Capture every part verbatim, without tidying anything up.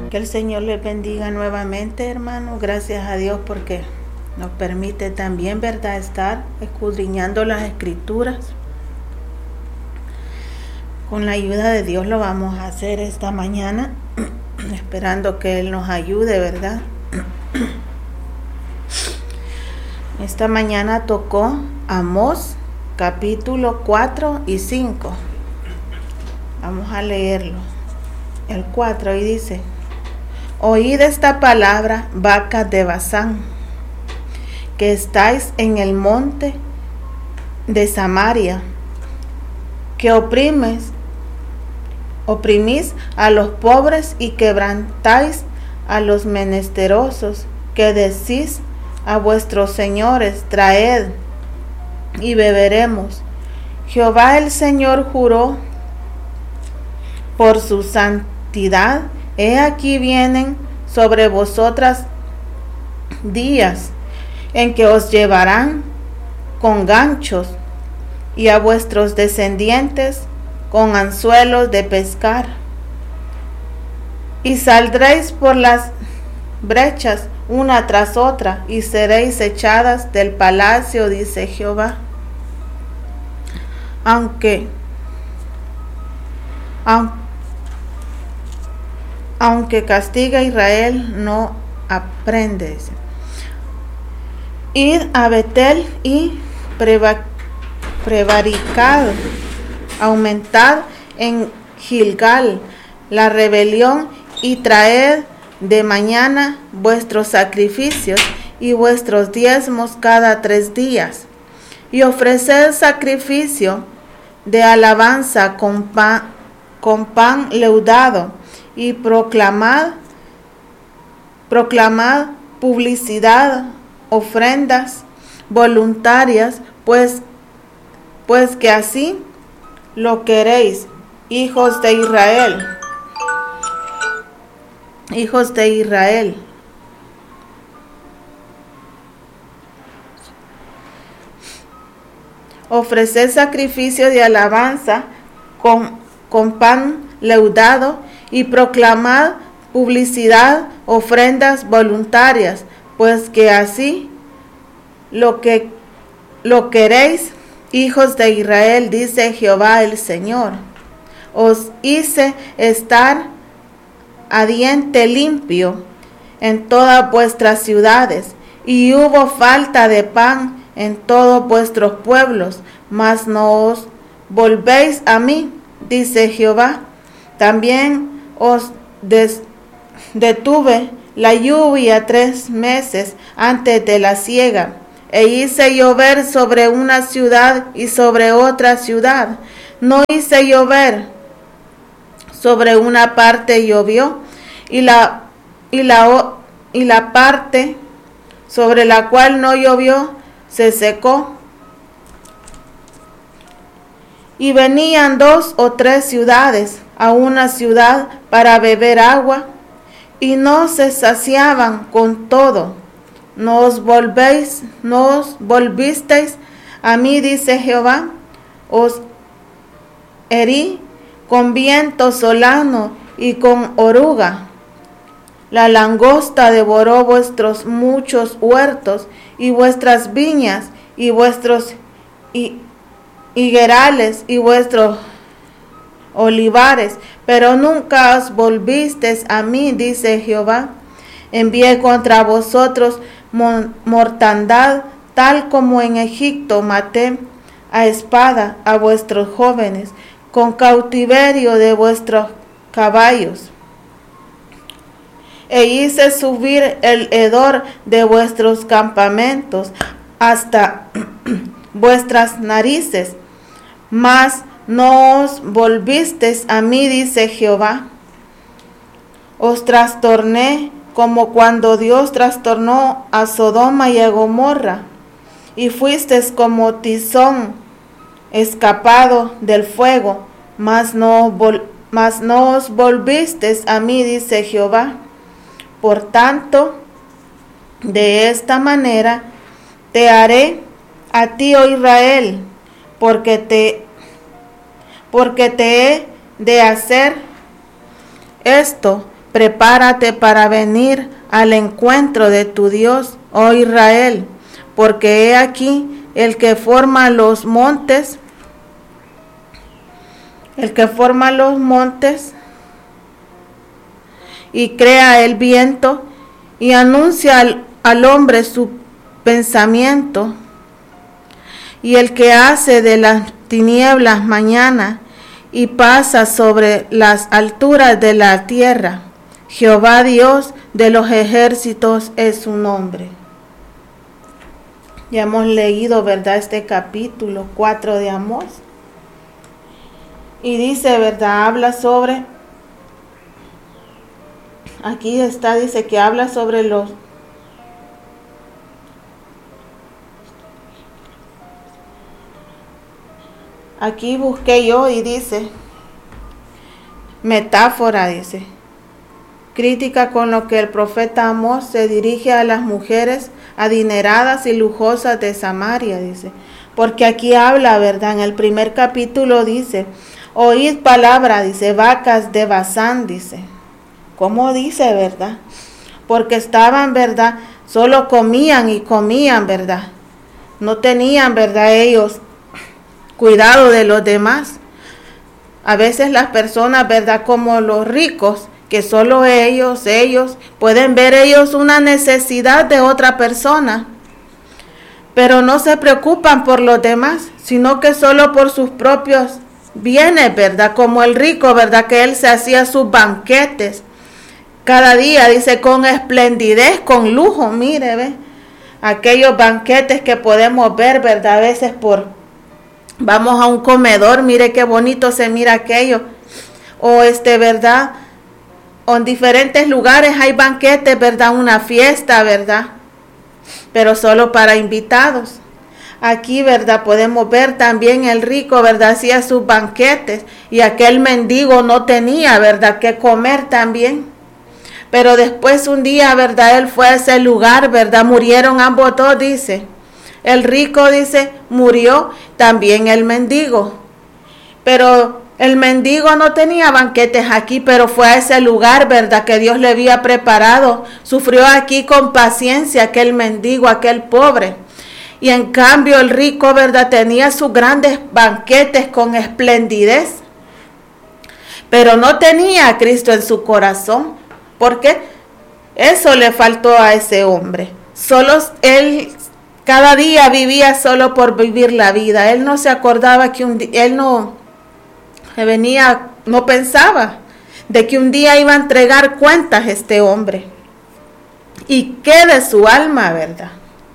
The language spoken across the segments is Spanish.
Que el Señor les bendiga nuevamente, hermano. Gracias a Dios porque nos permite también, ¿verdad?, estar escudriñando las Escrituras. Con la ayuda de Dios lo vamos a hacer esta mañana, esperando que Él nos ayude, ¿verdad? Esta mañana tocó Amós, capítulo cuatro y cinco. Vamos a leerlo. El cuatro, y dice: Oíd esta palabra, vacas de Basán, que estáis en el monte de Samaria, que oprimes, oprimís a los pobres y quebrantáis a los menesterosos, que decís a vuestros señores: traed y beberemos. Jehová el Señor juró por su santidad: he aquí vienen sobre vosotras días en que os llevarán con ganchos, y a vuestros descendientes con anzuelos de pescar, y saldréis por las brechas una tras otra, y seréis echadas del palacio, dice Jehová. Aunque, aunque, aunque castiga a Israel, no aprende. Id a Betel y preva, prevaricad, aumentad en Gilgal la rebelión, y traed de mañana vuestros sacrificios y vuestros diezmos cada tres días, y ofreced sacrificio de alabanza con pan, con pan leudado, y proclamad, proclamad publicidad, ofrendas voluntarias, pues, pues que así lo queréis, hijos de Israel. Hijos de Israel. Ofreced sacrificio de alabanza con, con pan leudado, y proclamad publicidad, ofrendas voluntarias, pues que así lo que lo queréis, hijos de Israel, dice Jehová el Señor. Os hice estar a diente limpio en todas vuestras ciudades, y hubo falta de pan en todos vuestros pueblos, mas no os volvéis a mí, dice Jehová. También os des- detuve la lluvia tres meses antes de la siega, e hice llover sobre una ciudad y sobre otra ciudad. No hice llover sobre una parte, llovió, y la y la y la parte sobre la cual no llovió se secó. Y venían dos o tres ciudades a una ciudad para beber agua, y no se saciaban con todo. No os volvéis, no os volvisteis a mí, dice Jehová. Os herí con viento solano y con oruga. La langosta devoró vuestros muchos huertos y vuestras viñas y vuestros higuerales y vuestros olivares, pero nunca os volvisteis a mí, dice Jehová. Envié contra vosotros mortandad, tal como en Egipto maté a espada a vuestros jóvenes, con cautiverio de vuestros caballos. E hice subir el hedor de vuestros campamentos hasta vuestras narices, mas no os volvisteis a mí, dice Jehová. Os trastorné como cuando Dios trastornó a Sodoma y a Gomorra, y fuisteis como tizón escapado del fuego, mas no, vol- mas no os volvisteis a mí, dice Jehová. Por tanto, de esta manera te haré a ti, oh Israel, porque te, porque te he de hacer esto prepárate para venir al encuentro de tu Dios, oh Israel, porque he aquí el que forma los montes, el que forma los montes y crea el viento y anuncia al, al hombre su pensamiento, y el que hace de las tinieblas mañana y pasa sobre las alturas de la tierra. Jehová Dios de los ejércitos es su nombre. Ya hemos leído, ¿verdad?, este capítulo cuatro de Amós. Y dice, ¿verdad?, habla sobre, aquí está, dice que habla sobre los Aquí busqué yo y dice, metáfora, dice, crítica con lo que el profeta Amós se dirige a las mujeres adineradas y lujosas de Samaria, dice. Porque aquí habla, ¿verdad? En el primer capítulo dice, oíd palabra, dice, vacas de Basán, dice. ¿Cómo dice, verdad? Porque estaban, ¿verdad? Solo comían y comían, ¿verdad? No tenían, ¿verdad?, ellos cuidado de los demás. A veces las personas, ¿verdad?, como los ricos, que solo ellos, ellos, pueden ver ellos una necesidad de otra persona, pero no se preocupan por los demás, sino que solo por sus propios bienes, ¿verdad? Como el rico, ¿verdad?, que él se hacía sus banquetes cada día, dice, con esplendidez, con lujo. Mire, ve, aquellos banquetes que podemos ver, ¿verdad?, a veces por vamos a un comedor, mire qué bonito se mira aquello. O este, ¿verdad?, o en diferentes lugares hay banquetes, ¿verdad?, una fiesta, ¿verdad?, pero solo para invitados. Aquí, ¿verdad?, podemos ver también el rico, ¿verdad?, hacía sus banquetes, y aquel mendigo no tenía, ¿verdad?, que comer también. Pero después un día, ¿verdad?, él fue a ese lugar, ¿verdad?, murieron ambos dos, dice. El rico, dice, murió, también el mendigo. Pero el mendigo no tenía banquetes aquí, pero fue a ese lugar, ¿verdad?, que Dios le había preparado. Sufrió aquí con paciencia aquel mendigo, aquel pobre. Y en cambio el rico, ¿verdad?, tenía sus grandes banquetes con esplendidez. Pero no tenía a Cristo en su corazón, porque eso le faltó a ese hombre. Solo él cada día vivía solo por vivir la vida. Él no se acordaba que un día, él no venía, no pensaba de que un día iba a entregar cuentas este hombre. ¿Y qué de su alma, verdad?,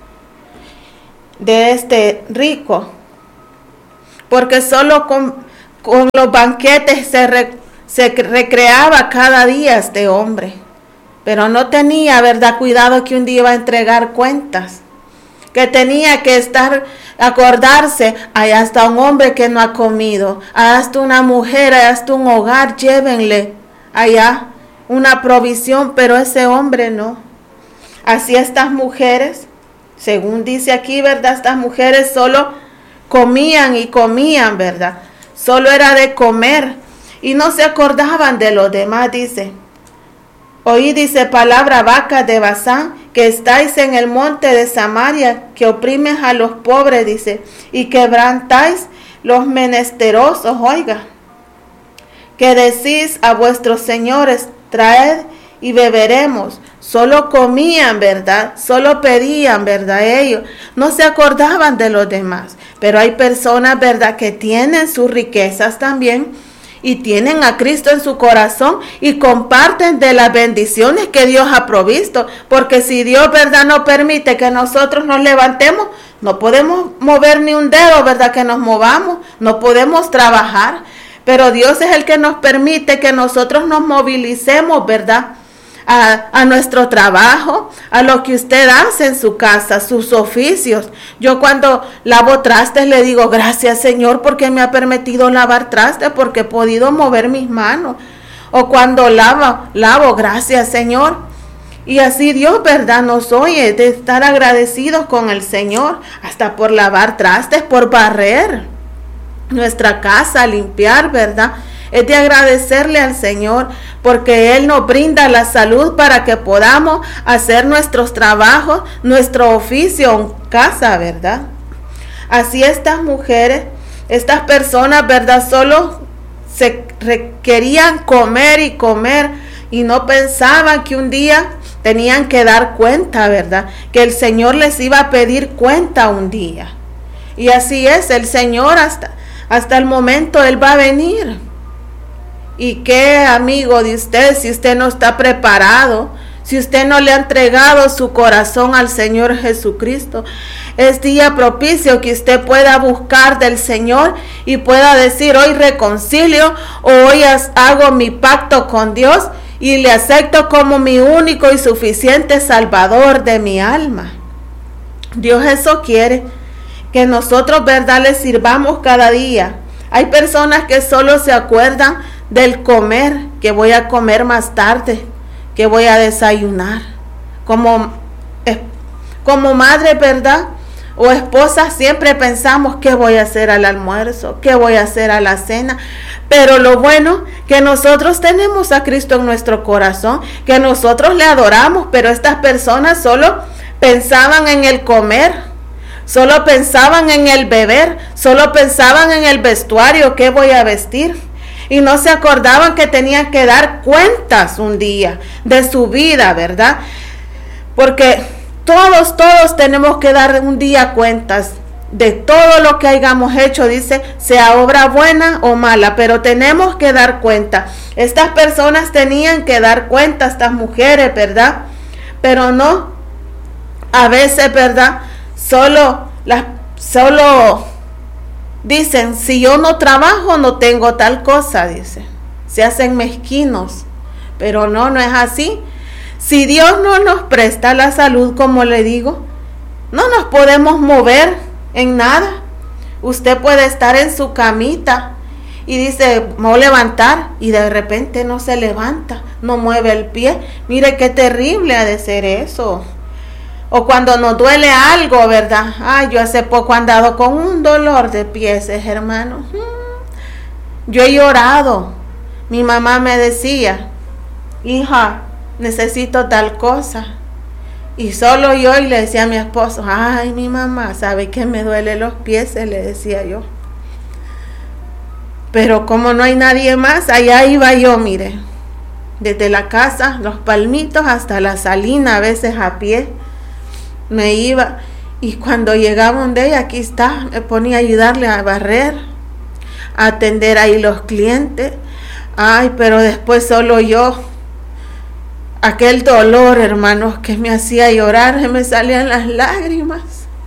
de este rico? Porque solo con, con los banquetes se, re, se recreaba cada día este hombre. Pero no tenía, ¿verdad?, cuidado que un día iba a entregar cuentas. Que tenía que estar, acordarse, allá está un hombre que no ha comido, allá está una mujer, allá está un hogar, llévenle allá una provisión, pero ese hombre no. Así estas mujeres, según dice aquí, ¿verdad?, estas mujeres solo comían y comían, ¿verdad? Solo era de comer y no se acordaban de los demás, dice. Oí, dice, palabra vacas de Basán, que estáis en el monte de Samaria, que oprimes a los pobres, dice, y quebrantáis los menesterosos, oiga, que decís a vuestros señores, traed y beberemos. Solo comían, ¿verdad? Solo pedían, ¿verdad? Ellos no se acordaban de los demás. Pero hay personas, ¿verdad?, que tienen sus riquezas también, y tienen a Cristo en su corazón y comparten de las bendiciones que Dios ha provisto. Porque si Dios, ¿verdad?, no permite que nosotros nos levantemos, no podemos mover ni un dedo, ¿verdad?, que nos movamos, no podemos trabajar. Pero Dios es el que nos permite que nosotros nos movilicemos, ¿verdad?, A, a nuestro trabajo, a lo que usted hace en su casa, sus oficios. Yo cuando lavo trastes le digo, gracias Señor porque me ha permitido lavar trastes, porque he podido mover mis manos. O cuando lavo, lavo, gracias Señor. Y así Dios, ¿verdad?, nos oye, de estar agradecidos con el Señor, hasta por lavar trastes, por barrer nuestra casa, limpiar, ¿verdad? es de agradecerle al Señor porque Él nos brinda la salud para que podamos hacer nuestros trabajos, nuestro oficio en casa, ¿verdad? Así estas mujeres, estas personas, ¿verdad? Solo se requerían comer y comer y no pensaban que un día tenían que dar cuenta, ¿verdad? Que el Señor les iba a pedir cuenta un día. Y así es, el Señor hasta, hasta el momento Él va a venir. Y qué amigo de usted, si usted no está preparado, si usted no le ha entregado su corazón al Señor Jesucristo, es día propicio que usted pueda buscar del Señor y pueda decir, hoy reconcilio, o hoy hago mi pacto con Dios y le acepto como mi único y suficiente Salvador de mi alma. Dios eso quiere, que nosotros, ¿verdad?, le sirvamos cada día. Hay personas que solo se acuerdan del comer, que voy a comer más tarde, que voy a desayunar. Como, como madre, ¿verdad?, o esposa, siempre pensamos qué voy a hacer al almuerzo, qué voy a hacer a la cena. Pero lo bueno que nosotros tenemos a Cristo en nuestro corazón, que nosotros le adoramos, pero estas personas solo pensaban en el comer, solo pensaban en el beber, solo pensaban en el vestuario, qué voy a vestir. Y no se acordaban que tenían que dar cuentas un día de su vida, ¿verdad? Porque todos, todos tenemos que dar un día cuentas de todo lo que hayamos hecho, dice, sea obra buena o mala, pero tenemos que dar cuenta. Estas personas tenían que dar cuenta, estas mujeres, ¿verdad? Pero no, a veces, ¿verdad? Solo, las, solo dicen, si yo no trabajo, no tengo tal cosa, dice. Se hacen mezquinos, pero no, no es así. Si Dios no nos presta la salud, como le digo, no nos podemos mover en nada. Usted puede estar en su camita y dice, me voy a levantar, y de repente no se levanta, no mueve el pie. Mire qué terrible ha de ser eso. O cuando nos duele algo, ¿verdad? Ay, yo hace poco he andado con un dolor de pies, hermano. Yo he llorado. Mi mamá me decía, hija, necesito tal cosa. Y solo yo, y le decía a mi esposo, ay, mi mamá, ¿sabe que me duele los pies? Le decía yo. Pero como no hay nadie más, allá iba yo, mire. Desde la casa, Los Palmitos, hasta la Salina, a veces a pie. Me iba, y cuando llegaba donde ella, aquí está, me ponía a ayudarle a barrer, a atender ahí los clientes. Ay, pero después solo yo, aquel dolor, hermanos, que me hacía llorar, se me salían las lágrimas.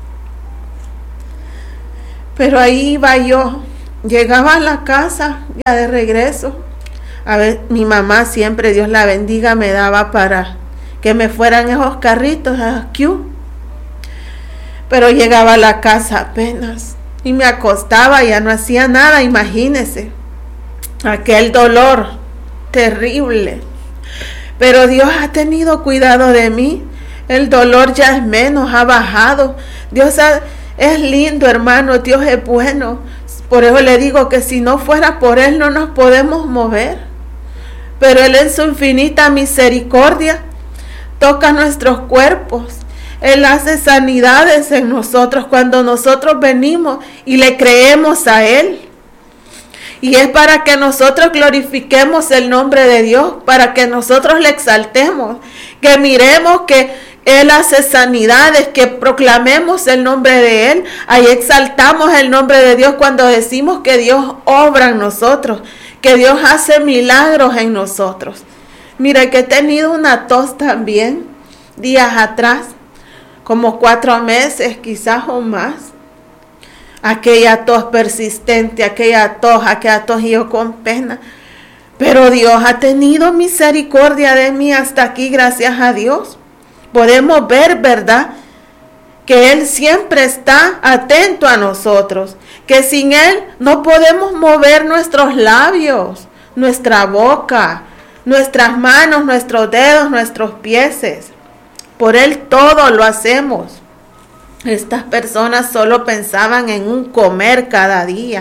Pero ahí iba yo, llegaba a la casa, ya de regreso. A ver, mi mamá siempre, Dios la bendiga, me daba para que me fueran esos carritos a Q. Pero llegaba a la casa apenas y me acostaba, ya no hacía nada, imagínese. Aquel dolor terrible. Pero Dios ha tenido cuidado de mí. El dolor ya es menos, ha bajado. Dios ha, es lindo, hermano, Dios es bueno. Por eso le digo que si no fuera por Él no nos podemos mover. Pero Él en su infinita misericordia toca nuestros cuerpos. Él hace sanidades en nosotros cuando nosotros venimos y le creemos a Él. Y es para que nosotros glorifiquemos el nombre de Dios, para que nosotros le exaltemos, que miremos que Él hace sanidades, que proclamemos el nombre de Él. Ahí exaltamos el nombre de Dios cuando decimos que Dios obra en nosotros, que Dios hace milagros en nosotros. Mira que he tenido una tos también días atrás, como cuatro meses quizás o más. Aquella tos persistente, aquella tos, aquella tos y yo con pena. Pero Dios ha tenido misericordia de mí hasta aquí, gracias a Dios. Podemos ver, ¿verdad?, que Él siempre está atento a nosotros, que sin Él no podemos mover nuestros labios, nuestra boca, nuestras manos, nuestros dedos, nuestros pies. Por Él todo lo hacemos. Estas personas solo pensaban en un comer cada día.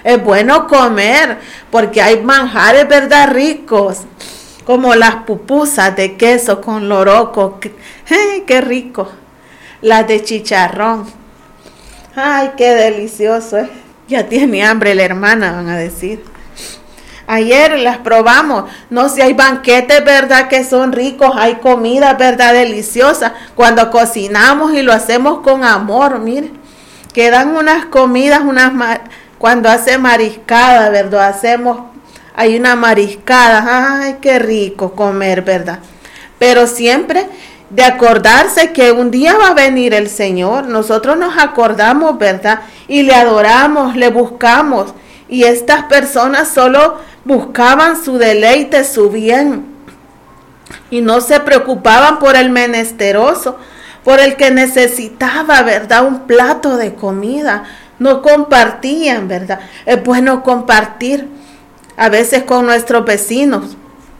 Es bueno comer, porque hay manjares, ¿verdad?, ricos, como las pupusas de queso con loroco. ¡Ay, qué rico! Las de chicharrón. ¡Ay, qué delicioso! ¿eh? Ya tiene hambre la hermana, van a decir. Ayer las probamos. No sé, hay banquetes, ¿verdad?, que son ricos. Hay comida, ¿verdad?, deliciosa. Cuando cocinamos y lo hacemos con amor, mire. Quedan unas comidas, unas cuando hace mariscada, ¿verdad? Hacemos, hay una mariscada. Ay, qué rico comer, ¿verdad? Pero siempre de acordarse que un día va a venir el Señor. Nosotros nos acordamos, ¿verdad? Y le adoramos, le buscamos. Y estas personas solo buscaban su deleite, su bien. Y no se preocupaban por el menesteroso, por el que necesitaba, ¿verdad?, un plato de comida. No compartían, ¿verdad? Es bueno compartir a veces con nuestros vecinos.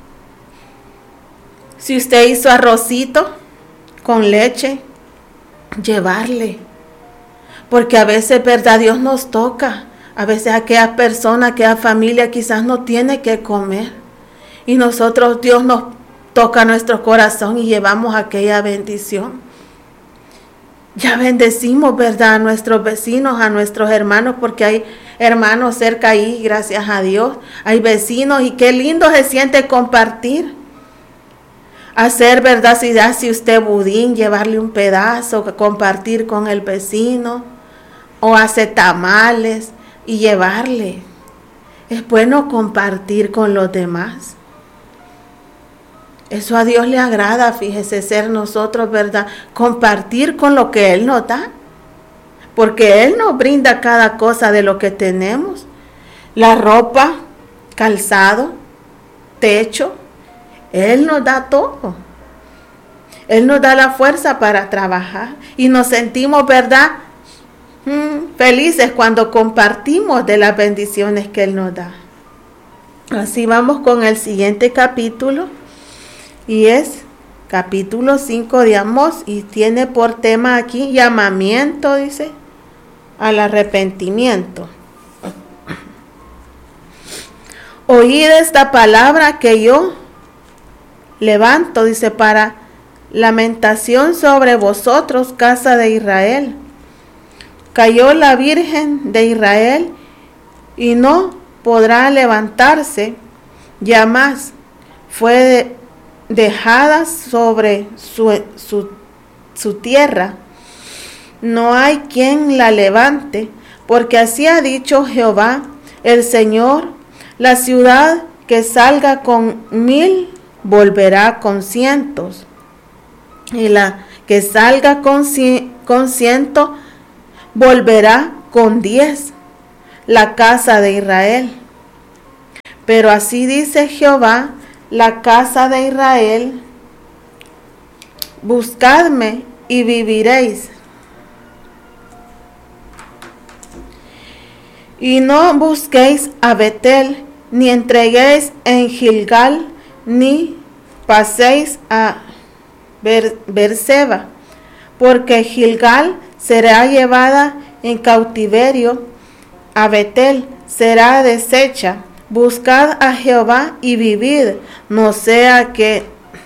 Si usted hizo arrocito con leche, llevarle. Porque a veces, ¿verdad?, Dios nos toca. A veces aquella persona, aquella familia quizás no tiene que comer. Y nosotros, Dios nos toca nuestro corazón y llevamos aquella bendición. Ya bendecimos, ¿verdad?, a nuestros vecinos, a nuestros hermanos, porque hay hermanos cerca ahí, gracias a Dios. Hay vecinos y qué lindo se siente compartir. Hacer, ¿verdad?, si hace usted budín, llevarle un pedazo, compartir con el vecino. O hace tamales y llevarle. Es bueno compartir con los demás. Eso a Dios le agrada, fíjese, ser nosotros, ¿verdad? Compartir con lo que Él nos da. Porque Él nos brinda cada cosa de lo que tenemos. La ropa, calzado, techo. Él nos da todo. Él nos da la fuerza para trabajar. Y nos sentimos, ¿verdad?, mm, felices cuando compartimos de las bendiciones que Él nos da. Así vamos con el siguiente capítulo. Y es capítulo cinco de Amós. Y tiene por tema aquí llamamiento, dice, al arrepentimiento. Oíd esta palabra que yo levanto, dice, para lamentación sobre vosotros, casa de Israel. Cayó la Virgen de Israel y no podrá levantarse ya más. Fue de, dejada sobre su, su, su tierra. No hay quien la levante, porque así ha dicho Jehová, el Señor, la ciudad que salga con mil volverá con cientos, y la que salga con, con ciento volverá con diez, la casa de Israel. Pero así dice Jehová, la casa de Israel, buscadme y viviréis. Y no busquéis a Betel, ni entreguéis en Gilgal, ni paséis a Beerseba, porque Gilgal será llevada en cautiverio, a Betel será deshecha. Buscad a Jehová y vivid, no sea que,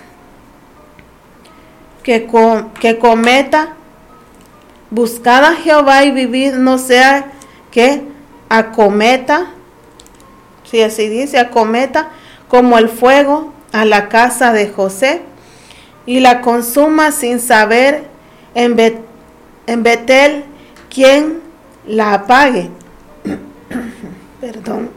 que, com, que cometa. Buscad a Jehová y vivid, no sea que acometa, si así dice, acometa como el fuego a la casa de José, y la consuma sin saber en, Bet, en Betel quien la apague. Perdón.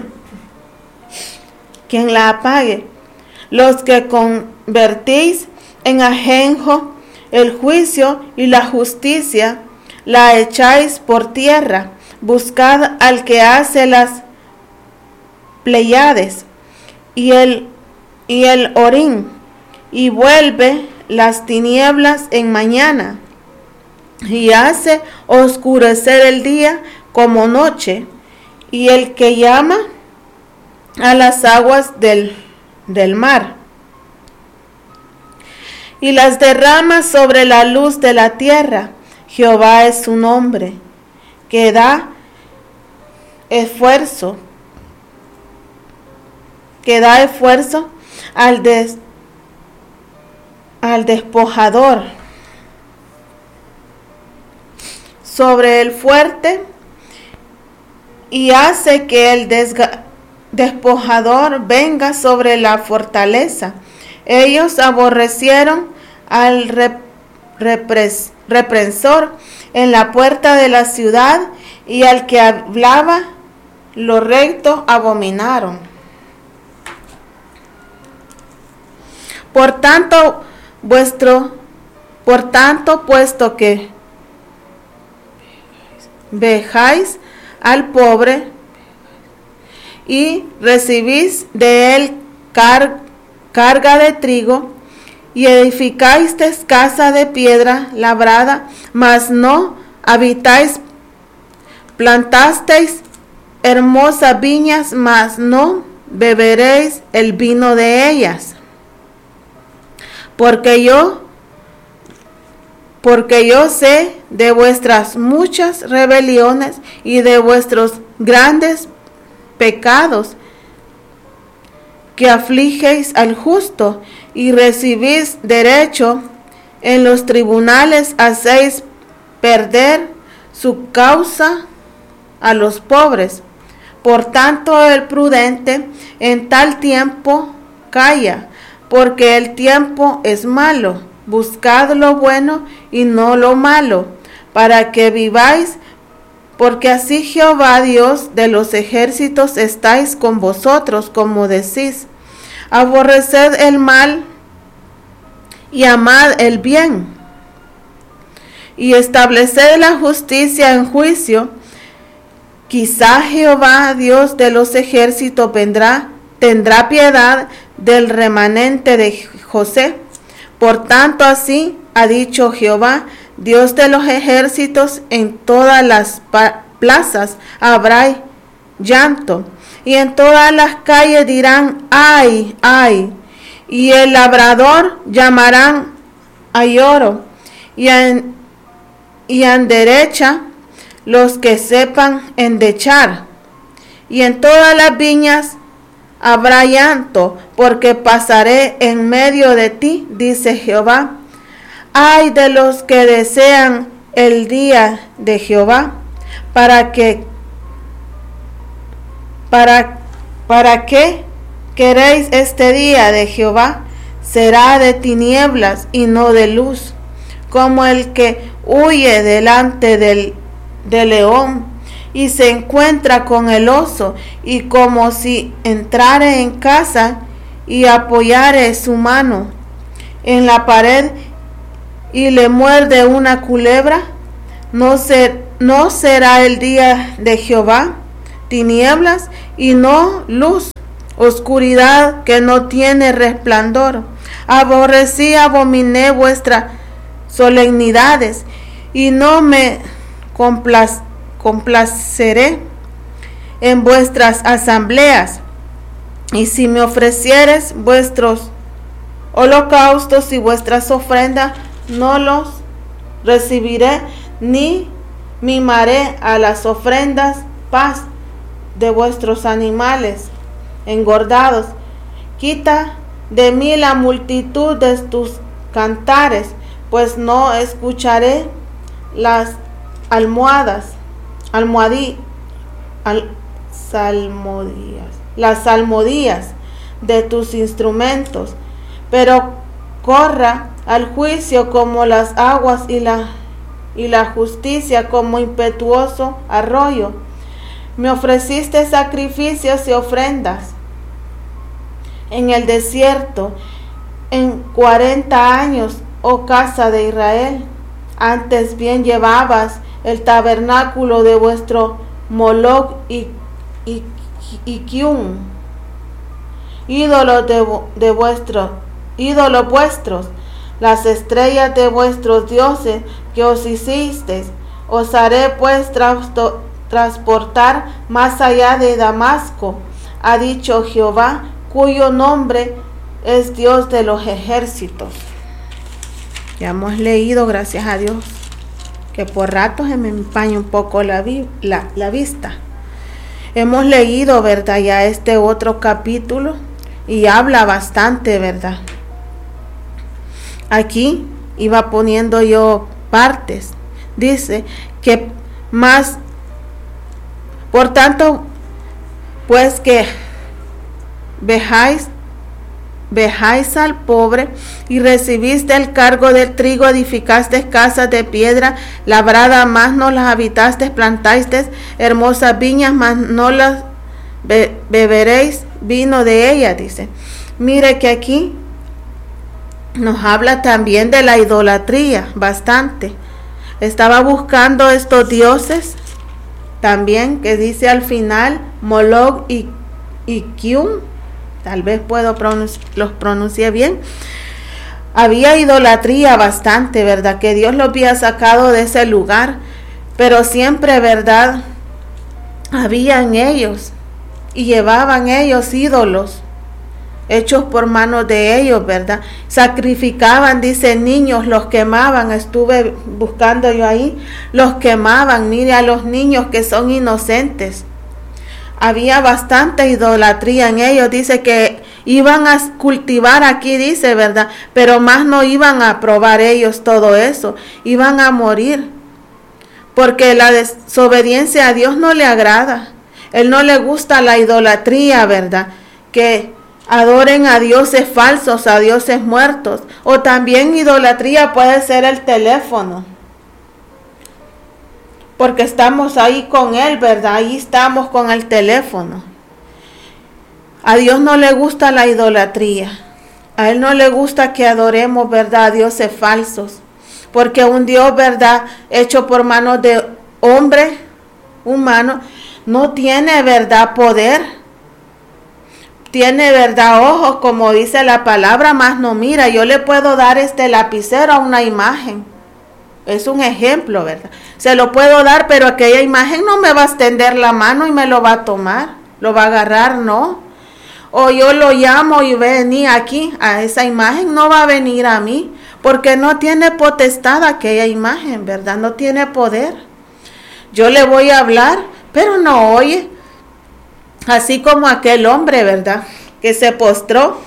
Quien la apague. Los que convertís en ajenjo el juicio y la justicia, la echáis por tierra. Buscad al que hace las Pleiades y el, y el Orín, y vuelve las tinieblas en mañana, y hace oscurecer el día como noche, y el que llama a las aguas del, del mar, y las derrama sobre la luz de la tierra. Jehová es su nombre, que da esfuerzo, que da esfuerzo al, des, al despojador sobre el fuerte y hace que el desga, despojador venga sobre la fortaleza. Ellos aborrecieron al rep, repres, represor en la puerta de la ciudad y al que hablaba lo recto abominaron. Por tanto, vuestro, por tanto, puesto que vejáis al pobre y recibís de él car, carga de trigo, y edificáis casa de piedra labrada, mas no habitáis, plantasteis hermosas viñas, mas no beberéis el vino de ellas. Porque yo, porque yo sé de vuestras muchas rebeliones y de vuestros grandes pecados, que afligéis al justo y recibís derecho en los tribunales, hacéis perder su causa a los pobres. Por tanto, el prudente en tal tiempo calla, porque el tiempo es malo. Buscad lo bueno y no lo malo, para que viváis, porque así Jehová Dios de los ejércitos estáis con vosotros, como decís. Aborreced el mal y amad el bien, y estableced la justicia en juicio. Quizá Jehová Dios de los ejércitos vendrá, tendrá piedad del remanente de José. Por tanto, así ha dicho Jehová, Dios de los ejércitos: en todas las plazas habrá llanto, y en todas las calles dirán: ay, ay. Y el labrador llamarán a lloro, y en, y en derecha los que sepan endechar. Y en todas las viñas habrá llanto, porque pasaré en medio de ti, dice Jehová. Ay de los que desean el día de Jehová, para que, para, para qué queréis este día de Jehová. Será de tinieblas y no de luz, como el que huye delante del, del león y se encuentra con el oso, y como si entrare en casa y apoyare su mano en la pared y le muerde una culebra. No, ser, no será el día de Jehová tinieblas y no luz, oscuridad que no tiene resplandor. Aborrecí, abominé vuestras solemnidades, y no me complaz, complaceré en vuestras asambleas. Y si me ofrecieres vuestros holocaustos y vuestras ofrendas, no los recibiré, ni mimaré a las ofrendas paz de vuestros animales engordados. Quita de mí la multitud de tus cantares, pues no escucharé las almohadas, almohadí, al, salmodías, las salmodías de tus instrumentos, pero corra al juicio como las aguas y la, y la justicia como impetuoso arroyo. Me ofreciste sacrificios y ofrendas en el desierto en cuarenta años, oh casa de Israel. Antes bien llevabas el tabernáculo de vuestro Moloch y, y, y Kiun, ídolos de, de vuestros, ídolos vuestros, las estrellas de vuestros dioses que os hicisteis. Os haré pues tra- transportar más allá de Damasco, ha dicho Jehová, cuyo nombre es Dios de los ejércitos. Ya hemos leído, gracias a Dios, que por ratos se me empaña un poco la, vi- la, la vista. hemos leído, ¿verdad? Ya este otro capítulo y habla bastante, ¿verdad? Aquí iba poniendo yo partes. Dice que más, por tanto, pues que vejáis, vejáis al pobre y recibiste el cargo del trigo, edificaste casas de piedra labrada, más no las habitaste, plantaste hermosas viñas, más no las be beberéis vino de ellas, dice. Mire que aquí nos habla también de la idolatría, bastante. Estaba buscando estos dioses también, que dice al final, Moloch y, y Kium, tal vez puedo pronunci los pronuncié bien. Había idolatría bastante, ¿verdad? Que Dios los había sacado de ese lugar, pero siempre, ¿verdad? Había en ellos, y llevaban ellos ídolos, hechos por manos de ellos, ¿verdad? Sacrificaban, dice, niños, los quemaban. Estuve buscando yo ahí, los quemaban. Mire a los niños que son inocentes. Había bastante idolatría en ellos. Dice que iban a cultivar aquí, dice, ¿verdad? Pero más no iban a probar ellos todo eso. Iban a morir. Porque la desobediencia a Dios no le agrada. Él no le gusta la idolatría, ¿verdad? Que adoren a dioses falsos, a dioses muertos. O también idolatría puede ser el teléfono. Porque estamos ahí con él, ¿verdad? Ahí estamos con el teléfono. A Dios no le gusta la idolatría. A Él no le gusta que adoremos, ¿verdad?, a dioses falsos. Porque un Dios, ¿verdad?, hecho por manos de hombre humano, no tiene, ¿verdad?, poder. Tiene, ¿verdad?, ojos, como dice la palabra, más no mira. Yo le puedo dar este lapicero a una imagen. Es un ejemplo, ¿verdad? Se lo puedo dar, pero aquella imagen no me va a extender la mano y me lo va a tomar. Lo va a agarrar, no. O yo lo llamo y vení aquí a esa imagen, no va a venir a mí. Porque no tiene potestad aquella imagen, ¿verdad? No tiene poder. Yo le voy a hablar, pero no oye. Así como aquel hombre, ¿verdad?, que se postró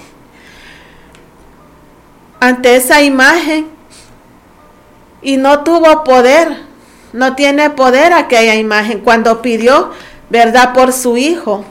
ante esa imagen y no tuvo poder, no tiene poder aquella imagen cuando pidió, ¿verdad?, por su hijo.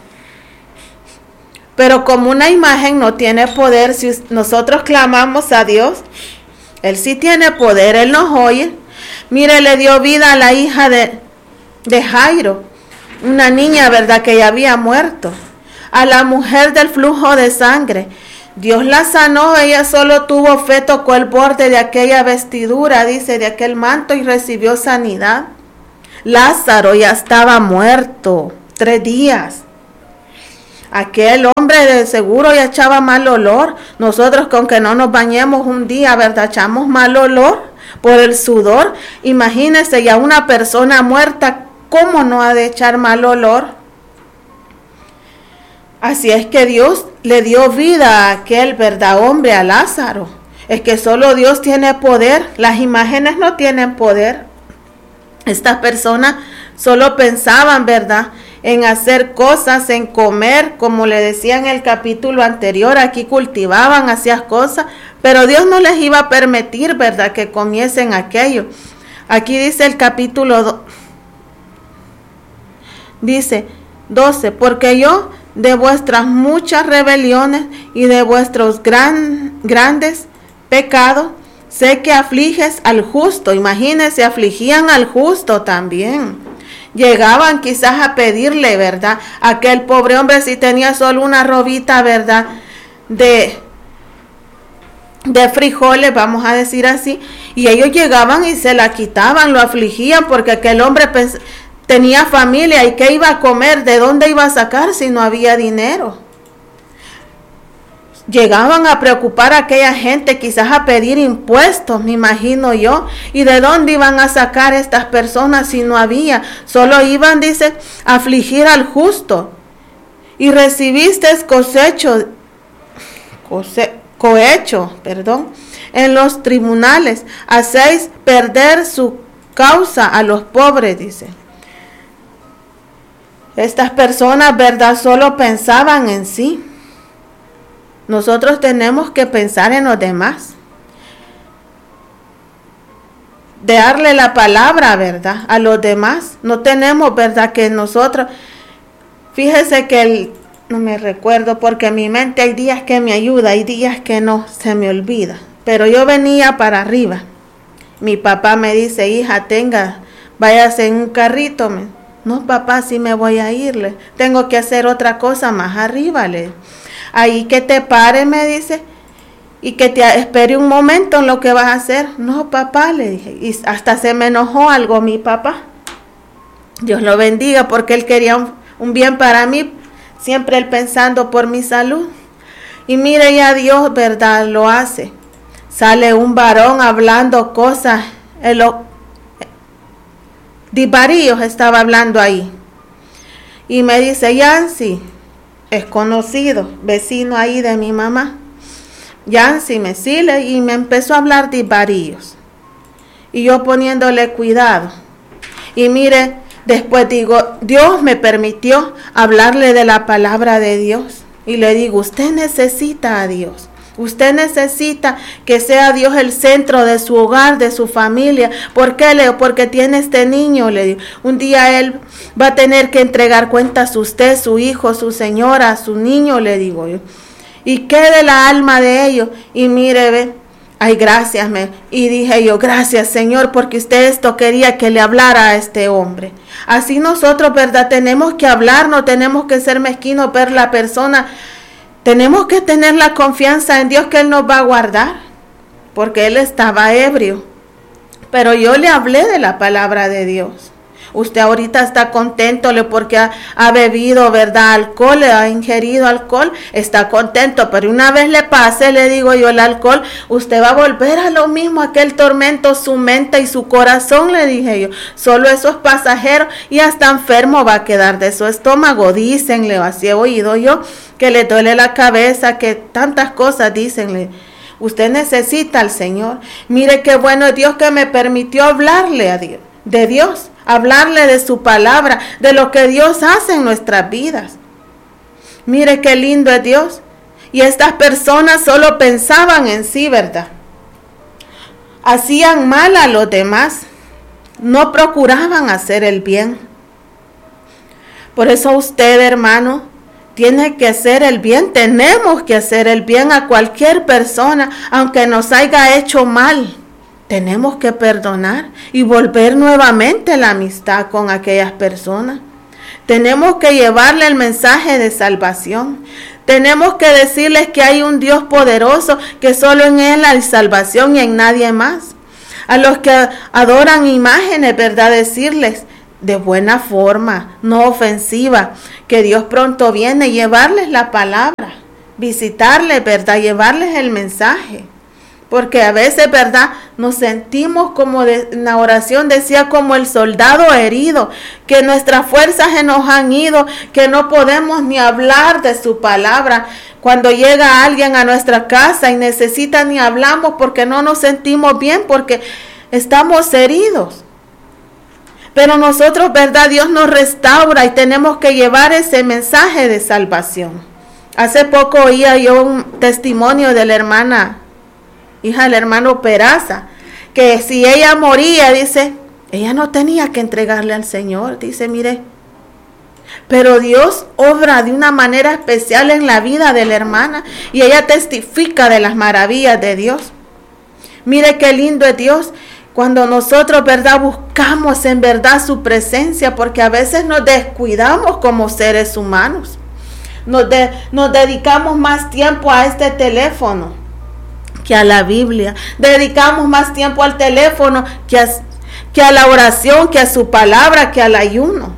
Pero como una imagen no tiene poder, si nosotros clamamos a Dios, Él sí tiene poder, Él nos oye. Mire, le dio vida a la hija de, de Jairo, una niña, ¿verdad?, que ya había muerto. A la mujer del flujo de sangre, Dios la sanó. Ella solo tuvo fe, tocó el borde de aquella vestidura, dice, de aquel manto, y recibió sanidad. Lázaro ya estaba muerto, tres días. Aquel hombre de seguro ya echaba mal olor. Nosotros, con que no nos bañemos un día, ¿verdad?, echamos mal olor por el sudor. Imagínense, ya una persona muerta, ¿cómo no ha de echar mal olor? Así es que Dios le dio vida a aquel, ¿verdad?, hombre, a Lázaro. Es que solo Dios tiene poder. Las imágenes no tienen poder. Estas personas solo pensaban, ¿verdad?, en hacer cosas, en comer, como le decía en el capítulo anterior. Aquí cultivaban, hacían cosas, pero Dios no les iba a permitir, ¿verdad?, que comiesen aquello. Aquí dice el capítulo dos. Dice doce, porque yo de vuestras muchas rebeliones y de vuestros gran, grandes pecados sé que afliges al justo. Imagínense, afligían al justo también. Llegaban quizás a pedirle, ¿verdad?, aquel pobre hombre, si tenía solo una robita, ¿verdad?, de, de frijoles, vamos a decir así, y ellos llegaban y se la quitaban, lo afligían, porque aquel hombre pensaba, tenía familia, ¿y qué iba a comer? ¿De dónde iba a sacar si no había dinero? Llegaban a preocupar a aquella gente, quizás a pedir impuestos, me imagino yo. ¿Y de dónde iban a sacar estas personas si no había? Solo iban, dice, a afligir al justo. Y recibiste cosecho, cose, cohecho, perdón, en los tribunales. Hacéis perder su causa a los pobres, dice. Estas personas, ¿verdad?, solo pensaban en sí. Nosotros tenemos que pensar en los demás. De darle la palabra, ¿verdad?, a los demás. No tenemos, ¿verdad?, que nosotros... Fíjese que el, no me recuerdo porque mi mente hay días que me ayuda, hay días que no, se me olvida. Pero yo venía para arriba. Mi papá me dice, hija, tenga, váyase en un carrito. Me, no, papá, sí me voy a irle. Tengo que hacer otra cosa más arriba. Le, ahí que te pare, me dice, y que te espere un momento en lo que vas a hacer. No, papá, le dije. Y hasta se me enojó algo mi papá. Dios lo bendiga porque él quería un, un bien para mí. Siempre él pensando por mi salud. Y mire, ya Dios, ¿verdad?, lo hace. Sale un varón hablando cosas, el divaríos estaba hablando ahí. Y me dice, Yancy, es conocido, vecino ahí de mi mamá. Yancy me sile y me empezó a hablar divaríos. Y yo poniéndole cuidado. Y mire, después digo, Dios me permitió hablarle de la palabra de Dios. Y le digo, usted necesita a Dios. Usted necesita que sea Dios el centro de su hogar, de su familia. ¿Por qué, Leo? Porque tiene este niño, le digo. Un día él va a tener que entregar cuentas a usted, su hijo, su señora, su niño, le digo yo. Y quede la alma de ellos. Y mire, ve, ay, gracias, me. Y dije yo, gracias, Señor, porque usted esto quería que le hablara a este hombre. Así nosotros, ¿verdad?, tenemos que hablar, no tenemos que ser mezquinos, ver la persona. Tenemos que tener la confianza en Dios que Él nos va a guardar, porque Él estaba ebrio. Pero yo le hablé de la palabra de Dios. Usted ahorita está contento porque ha, ha bebido, ¿verdad?, alcohol, ha ingerido alcohol, está contento. Pero una vez le pase, le digo yo, el alcohol, usted va a volver a lo mismo, aquel tormento, su mente y su corazón, le dije yo. Solo eso es pasajero y hasta enfermo va a quedar de su estómago. Dícenle, así he oído yo, que le duele la cabeza, que tantas cosas, dícenle. Usted necesita al Señor. Mire qué bueno es Dios que me permitió hablarle a Dios, de Dios, hablarle de su palabra, de lo que Dios hace en nuestras vidas. Mire qué lindo es Dios. Y estas personas solo pensaban en sí, ¿verdad? Hacían mal a los demás. No procuraban hacer el bien. Por eso usted, hermano, tiene que hacer el bien. Tenemos que hacer el bien a cualquier persona, aunque nos haya hecho mal. Tenemos que perdonar y volver nuevamente la amistad con aquellas personas. Tenemos que llevarle el mensaje de salvación. Tenemos que decirles que hay un Dios poderoso, que solo en Él hay salvación y en nadie más. A los que adoran imágenes, ¿verdad?, decirles de buena forma, no ofensiva, que Dios pronto viene, y llevarles la palabra, visitarles, ¿verdad?, llevarles el mensaje. Porque a veces, ¿verdad?, nos sentimos como de, en la oración decía, como el soldado herido, que nuestras fuerzas se nos han ido, que no podemos ni hablar de su palabra. Cuando llega alguien a nuestra casa y necesita, ni hablamos porque no nos sentimos bien, porque estamos heridos. Pero nosotros, ¿verdad?, Dios nos restaura y tenemos que llevar ese mensaje de salvación. Hace poco oía yo un testimonio de la hermana, hija del hermano Peraza, que si ella moría, dice, ella no tenía que entregarle al Señor, dice, mire, pero Dios obra de una manera especial en la vida de la hermana y ella testifica de las maravillas de Dios. Mire qué lindo es Dios cuando nosotros, ¿verdad?, buscamos en verdad su presencia, porque a veces nos descuidamos como seres humanos. Nos, de, nos dedicamos más tiempo a este teléfono que a la Biblia. Dedicamos más tiempo al teléfono que a, que a la oración, que a su palabra, que al ayuno.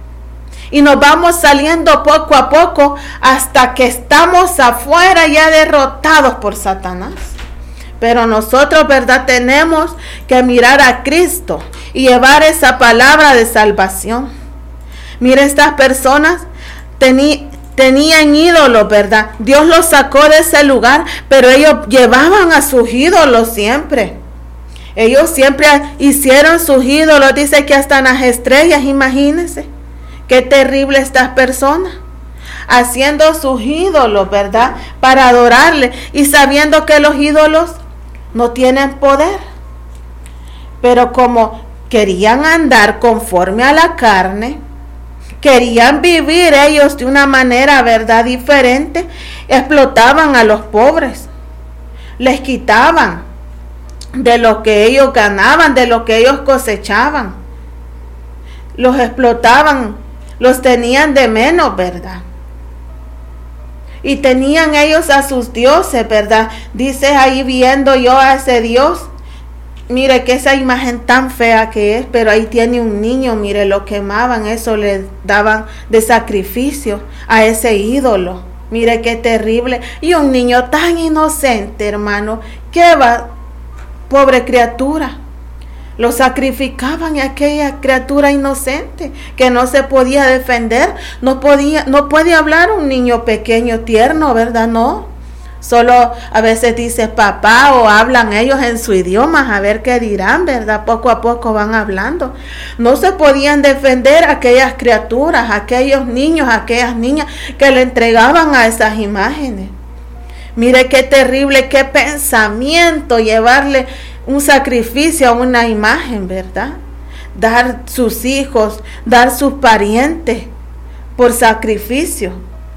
Y nos vamos saliendo poco a poco hasta que estamos afuera ya derrotados por Satanás. Pero nosotros, ¿verdad?, tenemos que mirar a Cristo y llevar esa palabra de salvación. Mira, estas personas tenían Tenían ídolos, ¿verdad? Dios los sacó de ese lugar, pero ellos llevaban a sus ídolos siempre. Ellos siempre hicieron sus ídolos, dice que hasta en las estrellas, imagínense, Qué terrible estas personas, haciendo sus ídolos, ¿verdad? Para adorarle y sabiendo que los ídolos no tienen poder. Pero como querían andar conforme a la carne, querían vivir ellos de una manera, ¿verdad?, diferente, explotaban a los pobres, les quitaban de lo que ellos ganaban, de lo que ellos cosechaban, los explotaban, los tenían de menos, ¿verdad? Y tenían ellos a sus dioses, ¿verdad? Dice ahí, viendo yo a ese Dios, mire que esa imagen tan fea que es, pero ahí tiene un niño, mire, lo quemaban, eso le daban de sacrificio a ese ídolo. Mire qué terrible. Y un niño tan inocente, hermano, ¿qué va? Pobre criatura. Lo sacrificaban a aquella criatura inocente que no se podía defender, no podía, no puede hablar un niño pequeño, tierno, ¿verdad? No. Solo a veces dice papá o hablan ellos en su idioma, a ver qué dirán, ¿verdad? Poco a poco van hablando. No se podían defender a aquellas criaturas, a aquellos niños, a aquellas niñas que le entregaban a esas imágenes. Mire qué terrible, qué pensamiento llevarle un sacrificio a una imagen, ¿verdad? Dar sus hijos, dar sus parientes por sacrificio.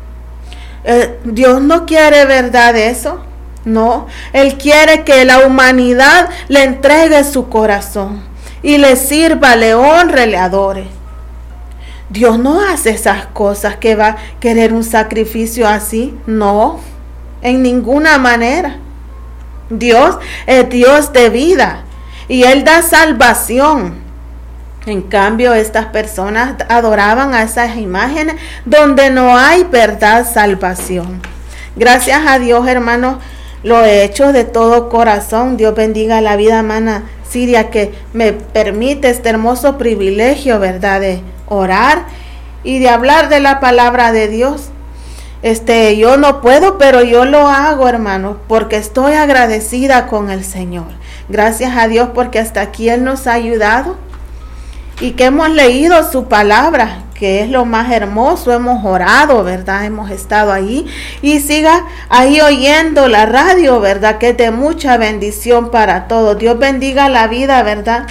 Eh, Dios no quiere, ¿verdad?, eso. No, Él quiere que la humanidad le entregue su corazón y le sirva, le honre, le adore. Dios no hace esas cosas que va a querer un sacrificio así. No, en ninguna manera. Dios es Dios de vida y Él da salvación. En cambio, estas personas adoraban a esas imágenes donde no hay, ¿verdad?, salvación. Gracias a Dios, hermanos, lo he hecho de todo corazón. Dios bendiga la vida, hermana Siria, que me permite este hermoso privilegio, ¿verdad?, de orar y de hablar de la palabra de Dios. Este, yo no puedo, pero yo lo hago, hermano, porque estoy agradecida con el Señor. Gracias a Dios porque hasta aquí Él nos ha ayudado y que hemos leído su palabra, que es lo más hermoso. Hemos orado, ¿verdad? Hemos estado ahí y siga ahí oyendo la radio, ¿verdad?, que es de mucha bendición para todos. Dios bendiga la vida, ¿verdad?,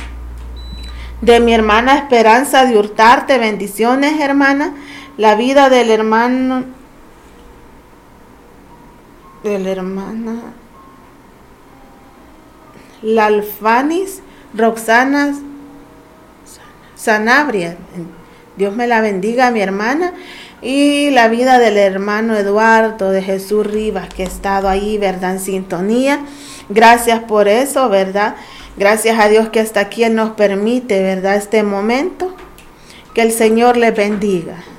de mi hermana Esperanza de Hurtarte. Bendiciones, hermana. La vida del hermano de la hermana Lalfanis Roxana Sanabria. Dios me la bendiga, mi hermana. Y la vida del hermano Eduardo de Jesús Rivas, que ha estado ahí, ¿verdad?, en sintonía. Gracias por eso, ¿verdad? Gracias a Dios que hasta aquí Él nos permite, ¿verdad?, este momento. Que el Señor les bendiga.